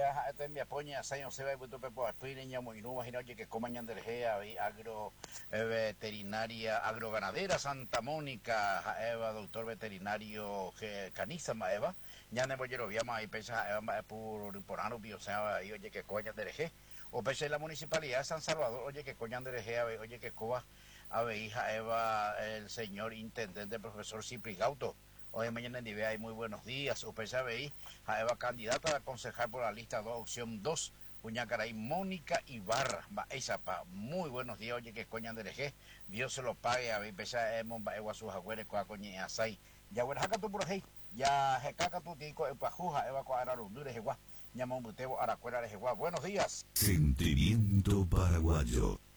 Este mi apoña, señor, se ve que pepo aspire, ñamo, y no imagino que coman energía, agro, veterinaria, agroganadera Santa Mónica, Eva, doctor veterinario, Caniza, Eva, ya ne voy a lo llama y pesa, por ano, biosea, y oye que coña energía, o pese la municipalidad de San Salvador, oye que coña energía, oye que coba, a ver, hija Eva, el señor intendente, profesor Cipri Gauto. Hoy mañana en Divea hay muy buenos días. Usted veí a Eva candidata a concejal por la lista 2, opción 2. Uñacaray, Mónica Ibarra. Va esa pa. Muy buenos días. Oye, que coña de leje. Dios se lo pague. A ver, pesa hemos va a sus agüeres con coña asai. Ya bueno, jaca tu por ahí. Ya jaca tu tico el pajuja. Eva con ararundures igual. Llamamos butebo aracuera de igual. Buenos días. Sentimiento paraguayo.